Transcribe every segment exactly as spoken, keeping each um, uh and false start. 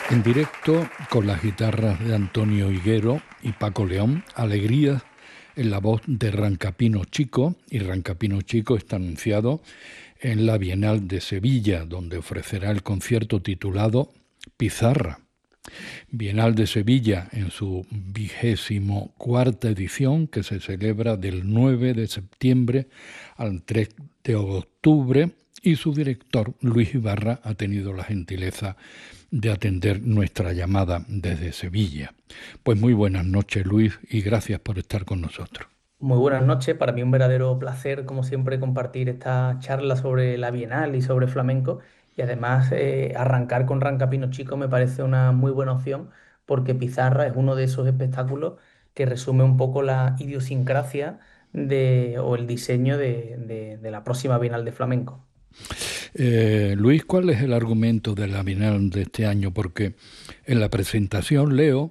En directo con las guitarras de Antonio Higuero y Paco León, Alegrías en la voz de Rancapino Chico, y Rancapino Chico está anunciado en la Bienal de Sevilla, donde ofrecerá el concierto titulado Pizarra. Bienal de Sevilla en su vigésimo cuarta edición, que se celebra del nueve de septiembre al tres de octubre, y su director, Luis Ibarra, ha tenido la gentileza de atender nuestra llamada desde Sevilla. Pues muy buenas noches, Luis, y gracias por estar con nosotros. Muy buenas noches, para mí un verdadero placer, como siempre, compartir esta charla sobre la Bienal y sobre flamenco. Y además, eh, arrancar con Rancapino Chico me parece una muy buena opción, porque Pizarra es uno de esos espectáculos que resume un poco la idiosincrasia de, o el diseño de, de- de la próxima Bienal de Flamenco. Eh, Luis, ¿cuál es el argumento de la Bienal de este año? Porque en la presentación leo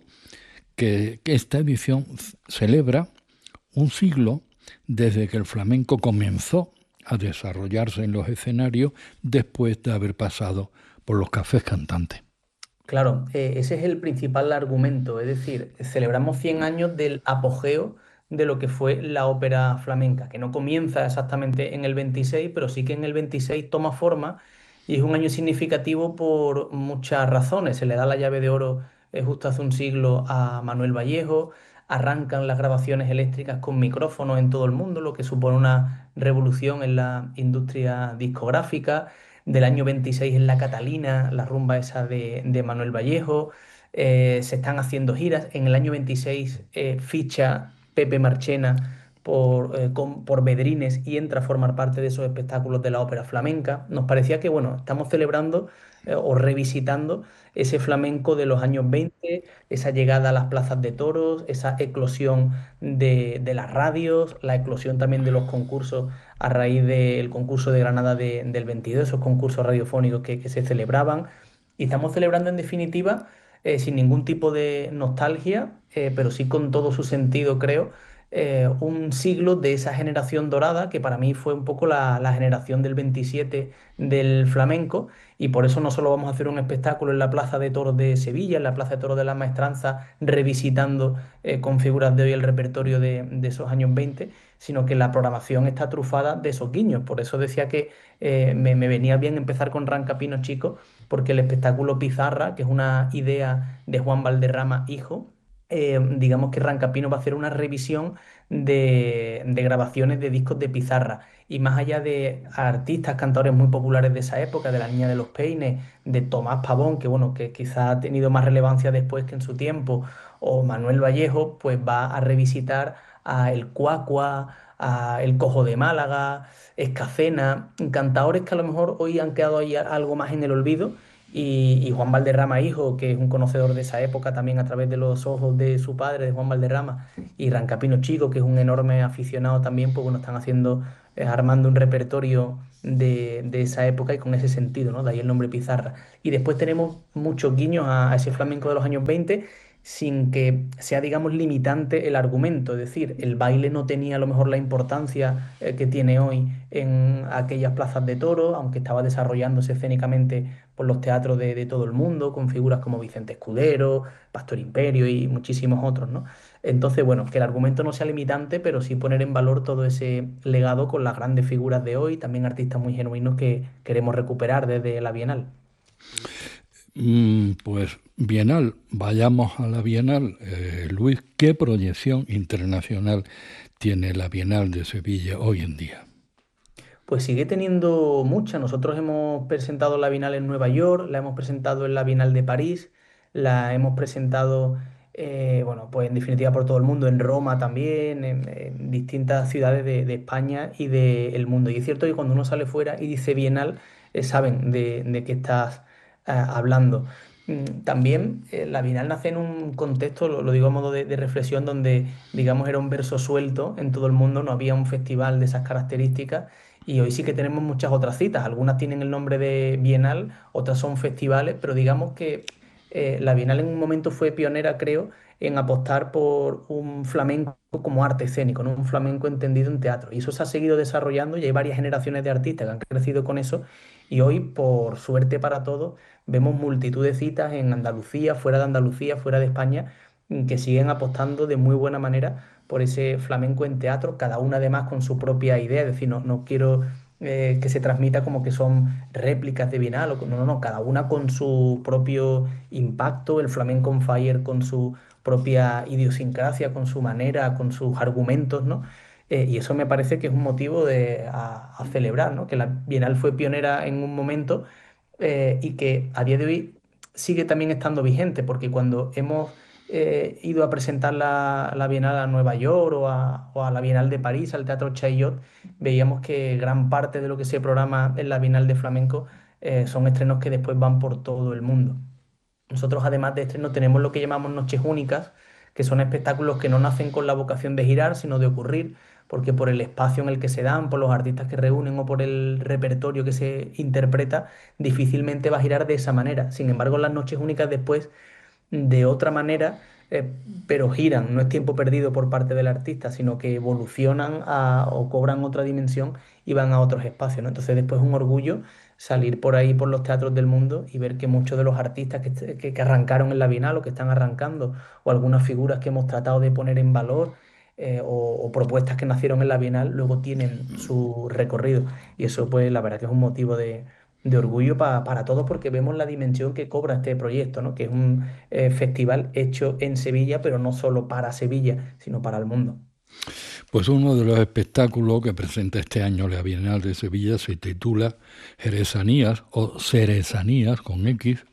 que, que esta edición c- celebra un siglo desde que el flamenco comenzó a desarrollarse en los escenarios después de haber pasado por los cafés cantantes. Claro, eh, ese es el principal argumento, es decir, celebramos cien años del apogeo de lo que fue la ópera flamenca, que no comienza exactamente en el veintiséis, pero sí que en el veintiséis toma forma y es un año significativo por muchas razones. Se le da la llave de oro eh, justo hace un siglo a Manuel Vallejo, arrancan las grabaciones eléctricas con micrófonos en todo el mundo, lo que supone una revolución en la industria discográfica. Del año veintiséis en La Catalina, la rumba esa de, de Manuel Vallejo. Eh, se están haciendo giras. En el año veintiséis eh, ficha Pepe Marchena por, eh, con- por Bedrines y entra a formar parte de esos espectáculos de la ópera flamenca. Nos parecía que, bueno, estamos celebrando eh, o revisitando ese flamenco de los años veinte, esa llegada a las plazas de toros, esa eclosión de, de las radios, la eclosión también de los concursos a raíz del concurso de Granada de- del veintidós, esos concursos radiofónicos que, que se celebraban. Y estamos celebrando en definitiva, eh, sin ningún tipo de nostalgia, eh, pero sí con todo su sentido, creo, eh, un siglo de esa generación dorada que para mí fue un poco la, la generación del veintisiete del flamenco. Y por eso no solo vamos a hacer un espectáculo en la Plaza de Toros de Sevilla, en la Plaza de Toros de la Maestranza, revisitando eh, con figuras de hoy el repertorio de, de esos años veinte, sino que la programación está trufada de esos guiños. Por eso decía que eh, me, me venía bien empezar con Rancapino Chico, porque el espectáculo Pizarra, que es una idea de Juan Valderrama, hijo, eh, digamos que Rancapino va a hacer una revisión de, de grabaciones de discos de Pizarra. Y más allá de artistas, cantadores muy populares de esa época, de la Niña de los Peines, de Tomás Pavón, que bueno, que quizá ha tenido más relevancia después que en su tiempo, o Manuel Vallejo, pues va a revisitar a El Cuacua, a El Cojo de Málaga, Escacena, cantadores que a lo mejor hoy han quedado ahí algo más en el olvido. Y, y Juan Valderrama, hijo, que es un conocedor de esa época también a través de los ojos de su padre, de Juan Valderrama, y Rancapino Chico, que es un enorme aficionado también, pues bueno, están haciendo, eh, armando un repertorio de, de esa época y con ese sentido, ¿no? De ahí el nombre Pizarra. Y después tenemos muchos guiños a, a ese flamenco de los años veinte, sin que sea, digamos, limitante el argumento. Es decir, el baile no tenía a lo mejor la importancia eh, que tiene hoy en aquellas plazas de toros, aunque estaba desarrollándose escénicamente por los teatros de, de todo el mundo, con figuras como Vicente Escudero, Pastor Imperio y muchísimos otros, ¿no? Entonces, bueno, que el argumento no sea limitante, pero sí poner en valor todo ese legado con las grandes figuras de hoy, también artistas muy genuinos que queremos recuperar desde la Bienal. Mm, pues Bienal, vayamos a la Bienal. Eh, Luis, ¿qué proyección internacional tiene la Bienal de Sevilla hoy en día? Pues sigue teniendo mucha. Nosotros hemos presentado la Bienal en Nueva York, la hemos presentado en la Bienal de París, la hemos presentado, eh, bueno, pues en definitiva por todo el mundo, en Roma también, en, en distintas ciudades de, de España y del mundo. Y es cierto que cuando uno sale fuera y dice Bienal, eh, saben de, de qué estás ah, hablando. Mm, También eh, la Bienal nace en un contexto, lo, lo digo a modo de, de reflexión, donde, digamos, era un verso suelto en todo el mundo, no había un festival de esas características. Y hoy sí que tenemos muchas otras citas. Algunas tienen el nombre de Bienal, otras son festivales, pero digamos que eh, la Bienal en un momento fue pionera, creo, en apostar por un flamenco como arte escénico, ¿no? Un flamenco entendido en teatro. Y eso se ha seguido desarrollando y hay varias generaciones de artistas que han crecido con eso Y hoy, por suerte para todos, vemos multitud de citas en Andalucía, fuera de Andalucía, fuera de España, mm, que siguen apostando de muy buena manera por ese flamenco en teatro, cada una además con su propia idea. Es decir, no, no quiero eh, que se transmita como que son réplicas de Bienal, o, no, no, no, cada una con su propio impacto, el flamenco on fire con su propia idiosincrasia, con su manera, con sus argumentos, ¿no? Eh, y eso me parece que es un motivo de, a, a celebrar, ¿no? Que la Bienal fue pionera en un momento, eh, y que a día de hoy sigue también estando vigente, porque cuando hemos eh, ido a presentar la, la Bienal a Nueva York o a, o a la Bienal de París, al Teatro Chaillot, veíamos que gran parte de lo que se programa en la Bienal de Flamenco eh, son estrenos que después van por todo el mundo. Nosotros, además de estrenos, tenemos lo que llamamos noches únicas, que son espectáculos que no nacen con la vocación de girar, sino de ocurrir, porque por el espacio en el que se dan, por los artistas que reúnen o por el repertorio que se interpreta, difícilmente va a girar de esa manera. Sin embargo, las noches únicas después, de otra manera, eh, pero giran, no es tiempo perdido por parte del artista, sino que evolucionan a- o cobran otra dimensión y van a otros espacios, ¿no? Entonces después es un orgullo salir por ahí por los teatros del mundo y ver que muchos de los artistas que, est- que- que arrancaron en la Bienal o que están arrancando, o algunas figuras que hemos tratado de poner en valor, eh, o, o propuestas que nacieron en la Bienal, luego tienen su recorrido. Y eso, pues, la verdad que es un motivo de, de orgullo pa- para todos, porque vemos la dimensión que cobra este proyecto, ¿no? Que es un eh, festival hecho en Sevilla, pero no solo para Sevilla, sino para el mundo. Pues uno de los espectáculos que presenta este año la Bienal de Sevilla se titula Jerezanías o Cerezanías con X,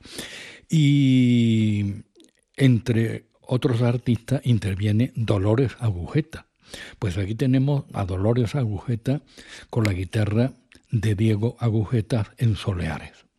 y entre otros artistas interviene Dolores Agujeta. Pues aquí tenemos a Dolores Agujeta con la guitarra de Diego Agujeta en Soleares.